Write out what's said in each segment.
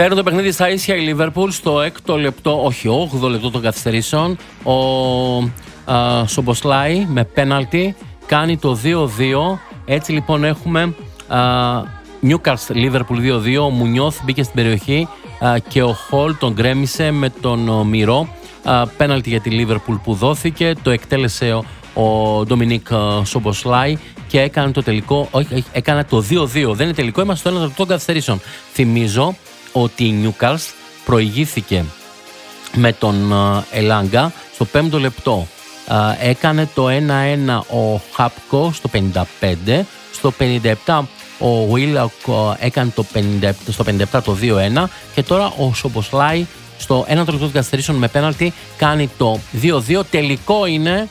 Φέρνει το παιχνίδι στα ίσια η Λίβερπουλ στο 6ο λεπτό, όχι 8ο λεπτό των καθυστερήσεων. Ο Σομποσλάι με πέναλτι κάνει το 2-2. Έτσι λοιπόν έχουμε Newcastle Liverpool 2-2. Ο Μουνιώθ μπήκε στην περιοχή και ο Χολ τον γκρέμισε με τον Μυρό. Πέναλτι για τη Liverpool που δόθηκε. Το εκτέλεσε ο Ντομινίκ Σομποσλάι και έκανε το τελικό. Όχι, έκανε το 2-2. Δεν είναι τελικό, είμαστε στο 1 λεπτό των καθυστερήσεων. Θυμίζω ότι η Newcastle προηγήθηκε με τον Ελάγκα στο 5ο λεπτό. Έκανε το 1-1 ο Χάπκο στο 55. Στο 57 ο Βίλοκ έκανε στο 57 το 2-1. Και τώρα ο Σομποσλάι στο 1 λεπτό των καθυστερήσεων με πέναλτι κάνει το 2-2. Τελικό είναι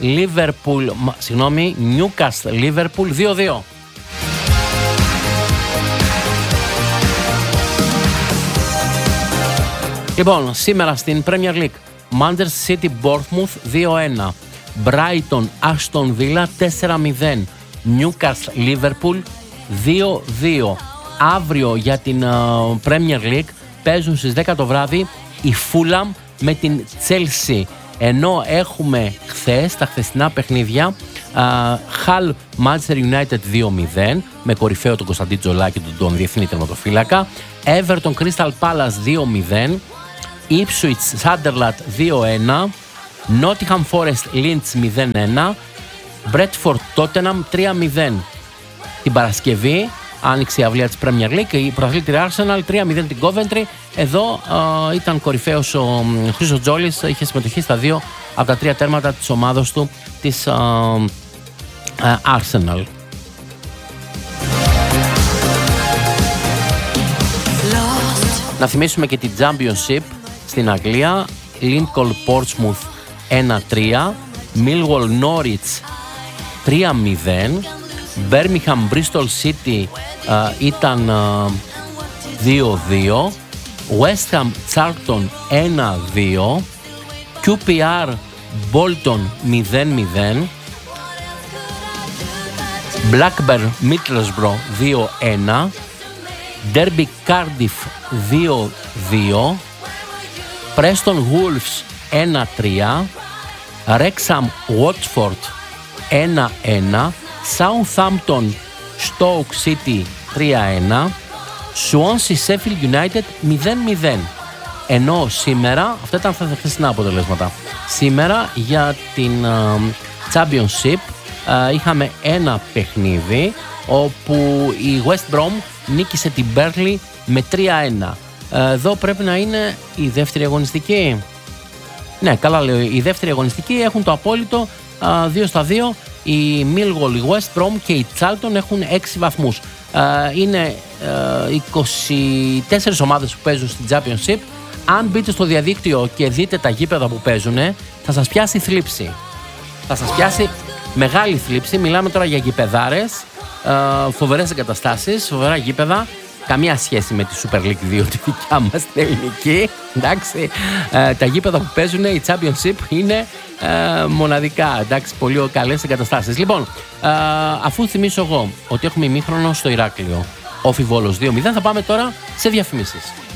Newcastle Liverpool 2-2. Λοιπόν, σήμερα στην Premier League, Manchester City Bournemouth 2-1, Brighton Aston Villa 4-0, Newcastle Liverpool 2-2. Αύριο για την Premier League παίζουν στις 10 το βράδυ η Fulham με την Chelsea. Ενώ έχουμε χθες, τα χθεσινά παιχνίδια, Hull Manchester United 2-0 με κορυφαίο τον Κωνσταντίν Τζολάκη, τον διεθνή τερματοφύλακα. Everton Crystal Palace 2-0, Ipswich Sunderland 2-1, Nottingham Forest Leeds 0-1, Bradford Tottenham 3-0. Την Παρασκευή άνοιξε η αυλία της Premier League, η πρωταθλήτρια Arsenal 3-0 την Coventry. Εδώ ήταν κορυφαίος ο Χρήστος Τζόλης, είχε συμμετοχή στα 2 από τα 3 τέρματα της ομάδος του, της Arsenal. Να θυμίσουμε και την Championship στην Αγγλία. Lincoln Portsmouth 1-3, Millwall Norwich 3-0, Birmingham Bristol City ήταν 2-2, West Ham Charlton 1-2, QPR Bolton 0-0, Blackburn Middlesbrough 2-1, Derby Cardiff 2-2, Preston Wolves 1-3, Wrexham Watford 1-1, Southampton Stoke City 3-1, Swansea Sheffield United 0-0. Ενώ σήμερα, αυτά ήταν τα χθεσινά αποτελέσματα. Σήμερα για την Championship είχαμε ένα παιχνίδι όπου η West Brom νίκησε την Burnley με 3-1. Εδώ πρέπει να είναι η δεύτερη αγωνιστική. Ναι, καλά λέω. Η δεύτερη αγωνιστική έχουν το απόλυτο 2-2. Η Millwall, η West Brom και η Charlton έχουν 6 βαθμούς. Είναι 24 ομάδες που παίζουν στην Championship. Αν μπείτε στο διαδίκτυο και δείτε τα γήπεδα που παίζουν, θα σας πιάσει θλίψη. Θα σας πιάσει μεγάλη θλίψη. Μιλάμε τώρα για γηπεδάρες, φοβερές εγκαταστάσεις, φοβερά γήπεδα. Καμία σχέση με τη Super League 2, τη δικιά μας την ελληνική. Εντάξει, τα γήπεδα που παίζουν η Championship είναι μοναδικά. Εντάξει, πολύ καλές εγκαταστάσεις. Λοιπόν, αφού θυμίσω εγώ ότι έχουμε ημίχρονο στο Ηράκλειο, Όφι Βόλος 2-0, θα πάμε τώρα σε διαφημίσεις.